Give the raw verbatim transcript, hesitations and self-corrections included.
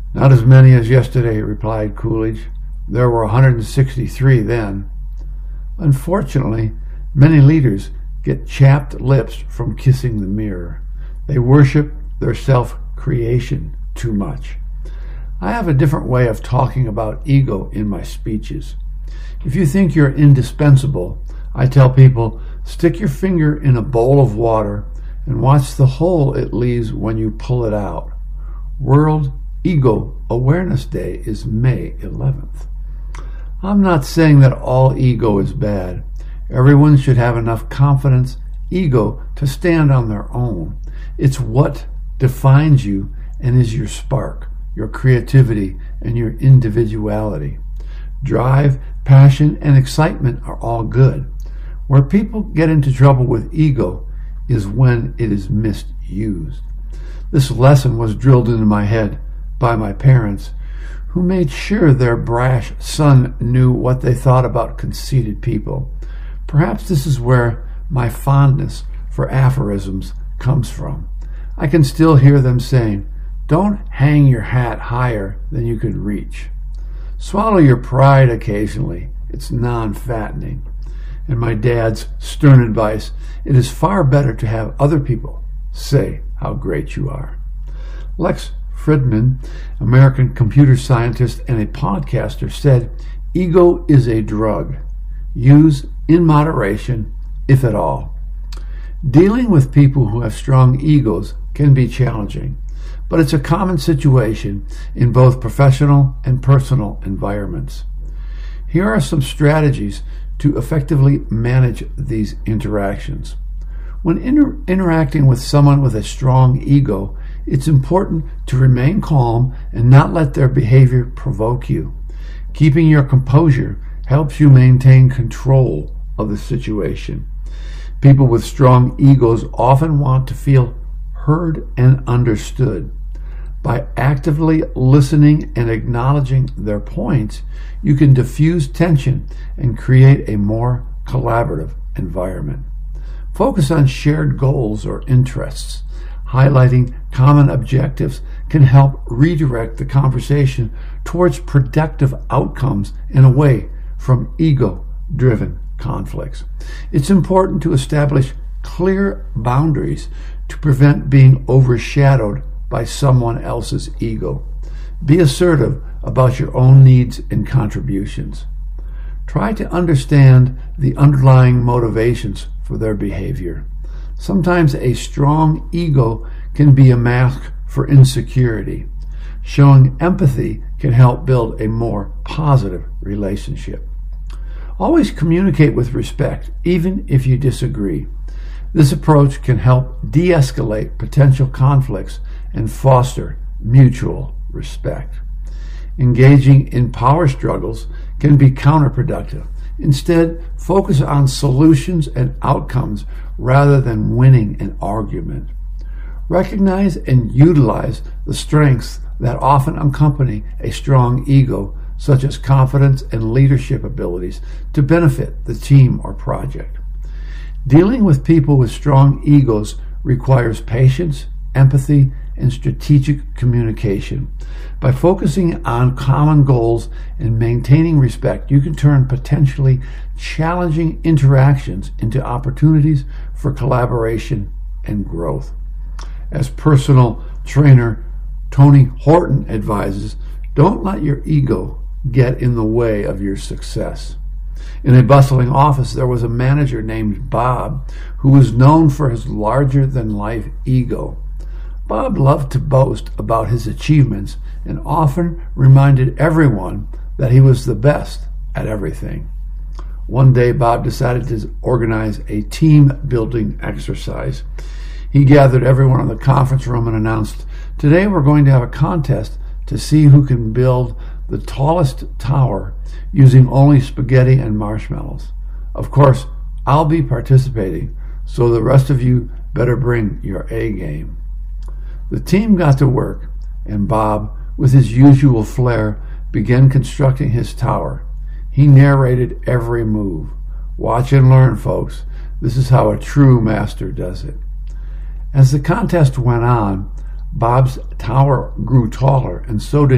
Not as many as yesterday, replied Coolidge. There were one hundred sixty-three then. Unfortunately, many leaders get chapped lips from kissing the mirror. They worship their self-creation too much. I have a different way of talking about ego in my speeches. If you think you're indispensable, I tell people, stick your finger in a bowl of water and watch the hole it leaves when you pull it out. World Ego Awareness Day is May eleventh. I'm not saying that all ego is bad. Everyone should have enough confidence, ego, to stand on their own. It's what defines you and is your spark, your creativity, and your individuality. Drive, passion, and excitement are all good. Where people get into trouble with ego is when it is misused. This lesson was drilled into my head by my parents, who made sure their brash son knew what they thought about conceited people. Perhaps this is where my fondness for aphorisms comes from. I can still hear them saying, "Don't hang your hat higher than you can reach." Swallow your pride occasionally. It's non-fattening. And my dad's stern advice, it is far better to have other people say how great you are. Lex Fridman, American computer scientist and a podcaster, said, "Ego is a drug. Use in moderation, if at all." Dealing with people who have strong egos can be challenging, but it's a common situation in both professional and personal environments. Here are some strategies to effectively manage these interactions. When inter- interacting with someone with a strong ego, it's important to remain calm and not let their behavior provoke you. Keeping your composure helps you maintain control of the situation. People with strong egos often want to feel heard and understood. By actively listening and acknowledging their points, you can diffuse tension and create a more collaborative environment. Focus on shared goals or interests. Highlighting common objectives can help redirect the conversation towards productive outcomes and away from ego-driven conflicts. It's important to establish clear boundaries to prevent being overshadowed by someone else's ego. Be assertive about your own needs and contributions. Try to understand the underlying motivations for their behavior. Sometimes a strong ego can be a mask for insecurity. Showing empathy can help build a more positive relationship. Always communicate with respect, even if you disagree. This approach can help de-escalate potential conflicts and foster mutual respect. Engaging in power struggles can be counterproductive. Instead, focus on solutions and outcomes rather than winning an argument. Recognize and utilize the strengths that often accompany a strong ego, such as confidence and leadership abilities, to benefit the team or project. Dealing with people with strong egos requires patience, empathy, and strategic communication. By focusing on common goals and maintaining respect, you can turn potentially challenging interactions into opportunities for collaboration and growth. As personal trainer Tony Horton advises, don't let your ego get in the way of your success. In a bustling office, there was a manager named Bob who was known for his larger-than-life ego. Bob loved to boast about his achievements and often reminded everyone that he was the best at everything. One day, Bob decided to organize a team-building exercise. He gathered everyone in the conference room and announced, "Today we're going to have a contest to see who can build the tallest tower using only spaghetti and marshmallows. Of course, I'll be participating, so the rest of you better bring your A game." The team got to work, and Bob, with his usual flair, began constructing his tower. He narrated every move. Watch and learn, folks. This is how a true master does it. As the contest went on, Bob's tower grew taller, and so did